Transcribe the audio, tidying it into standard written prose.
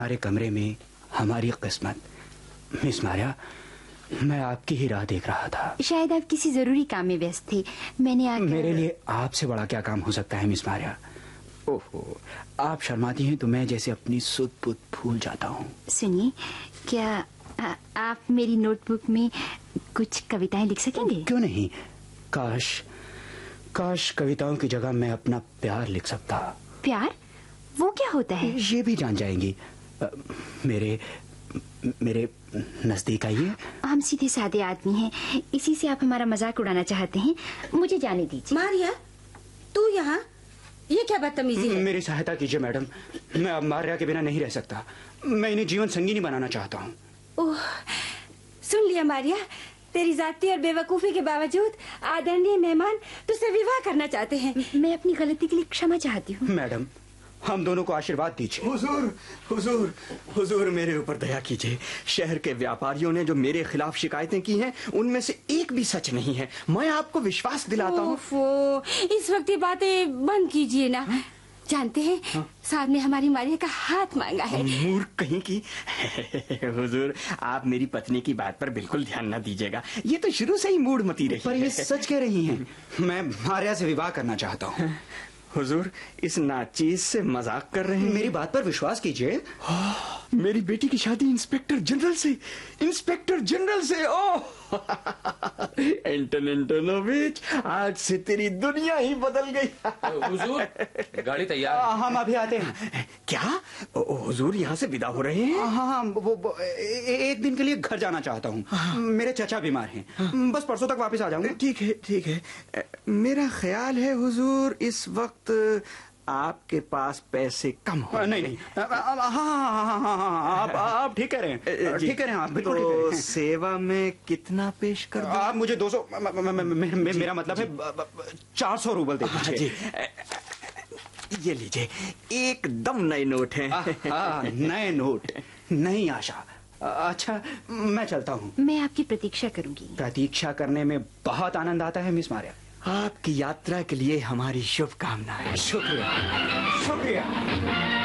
हमारे कमरे में हमारी किस्मत। मिस मारिया, मैं आपकी ही राह देख रहा था। शायद आप किसी जरूरी काम में व्यस्त थे। मैंने आकर... मेरे लिए आपसे बड़ा क्या काम हो सकता है मिस मारिया। ओहो, आप शर्माती हैं तो मैं जैसे अपनी सुध बुध भूल जाता हूँ। सुनिए, क्या आप मेरी नोटबुक में कुछ कविताएं लिख सकेंगे? क्यों नहीं। काश कविताओं की जगह मैं अपना प्यार लिख सकता। प्यार? वो क्या होता है? ये भी जान जाएंगी। मेरे नजदीक आइए। हम सीधे सादे आदमी हैं, इसी से आप हमारा मजाक उड़ाना चाहते हैं। मुझे जाने दीजिए। मारिया, तू यहाँ? ये क्या बदतमीजी है? मेरी सहायता कीजिए मैडम, मैं अब मारिया के बिना नहीं रह सकता। मैं इन्हें जीवन संगिनी बनाना चाहता हूँ। ओह, सुन लिया मारिया, तेरी जाती और बेवकूफी के बावजूद आदरणीय मेहमान तुझसे विवाह करना चाहते हैं। मैं अपनी गलती के लिए क्षमा चाहती हूँ। मैडम, हम दोनों को आशीर्वाद दीजिए। हुजूर मेरे ऊपर दया कीजिए। शहर के व्यापारियों ने जो मेरे खिलाफ शिकायतें की हैं, उनमें से एक भी सच नहीं है। मैं आपको विश्वास दिलाता हूँ। इस वक्त ये बातें बंद कीजिए ना। जानते हैं, साहब ने हमारी मारिया का हाथ मांगा है। मूर्ख कहीं की। हुजूर, आप मेरी पत्नी की बात पर बिल्कुल ध्यान न दीजिएगा। ये तो शुरू से ही मूढ़मती रही पर ये सच कह रही हैं। मैं मारिया से विवाह करना चाहता हूँ। हुजूर, इस नाचीज से मजाक कर रहे हैं। मेरी बात पर विश्वास कीजिए। मेरी बेटी की शादी इंस्पेक्टर जनरल से। ओह एंटन एंटोनोविच, आज से तेरी दुनिया ही बदल गई। हुजूर, गाड़ी तैयार है। हम अभी आते हैं। क्या हुजूर यहाँ से विदा हो रहे हैं? हाँ, वो एक दिन के लिए घर जाना चाहता हूँ। मेरे चचा बीमार हैं। बस परसों तक वापस आ जाऊंगा। ठीक है। मेरा ख्याल है हुजूर, इस वक्त आपके पास पैसे कम हो। नहीं। हाँ, आप ठीक कह रहे हैं। ठीक कह रहे हैं आप, बिल्कुल ठीक कह रहे हैं। सेवा में कितना पेश कर दूं? आप मुझे 200, मेरा मतलब है 400 रूबल दे दीजिए। ये लीजिए, एकदम नए नोट हैं। नए नोट, नई आशा। अच्छा, मैं चलता हूँ। मैं आपकी प्रतीक्षा करूंगी। प्रतीक्षा करने में बहुत आनंद आता है मिस मारिया। आपकी यात्रा के लिए हमारी शुभकामनाएं। शुक्रिया।